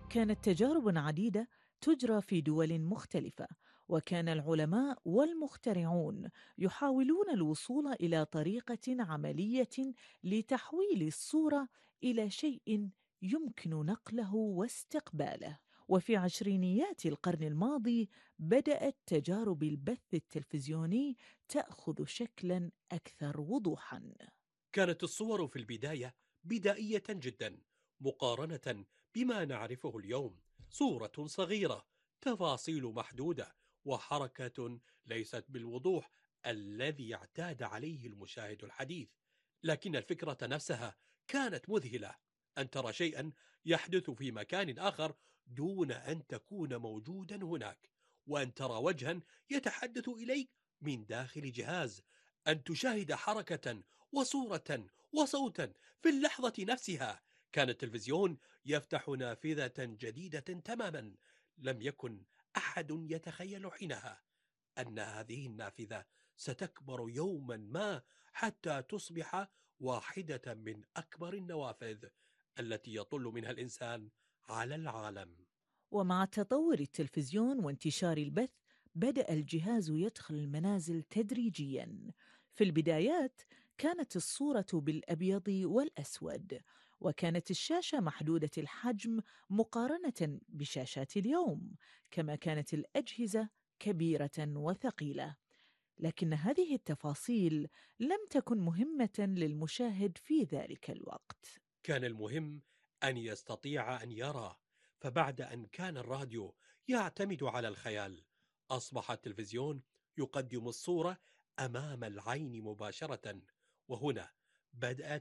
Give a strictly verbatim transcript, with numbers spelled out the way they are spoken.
كانت تجارب عديدة تجرى في دول مختلفة، وكان العلماء والمخترعون يحاولون الوصول إلى طريقة عملية لتحويل الصورة إلى شيء يمكن نقله واستقباله. وفي عشرينيات القرن الماضي بدأت تجارب البث التلفزيوني تأخذ شكلاً أكثر وضوحاً. كانت الصور في البداية بدائية جدا مقارنة بما نعرفه اليوم. صورة صغيرة، تفاصيل محدودة، وحركة ليست بالوضوح الذي اعتاد عليه المشاهد الحديث. لكن الفكرة نفسها كانت مذهلة، أن ترى شيئا يحدث في مكان آخر دون أن تكون موجودا هناك، وأن ترى وجها يتحدث إليك من داخل جهاز، أن تشاهد حركة وصورة وصوتا في اللحظة نفسها. كان التلفزيون يفتح نافذة جديدة تماما، لم يكن أحد يتخيل حينها أن هذه النافذة ستكبر يوما ما حتى تصبح واحدة من أكبر النوافذ التي يطل منها الإنسان على العالم. ومع تطور التلفزيون وانتشار البث، بدأ الجهاز يدخل المنازل تدريجياً. في البدايات كانت الصورة بالأبيض والأسود، وكانت الشاشة محدودة الحجم مقارنة بشاشات اليوم، كما كانت الأجهزة كبيرة وثقيلة. لكن هذه التفاصيل لم تكن مهمة للمشاهد في ذلك الوقت. كان المهم أن يستطيع أن يرى. فبعد أن كان الراديو يعتمد على الخيال، أصبح التلفزيون يقدم الصورة أمام العين مباشرة. وهنا بدأت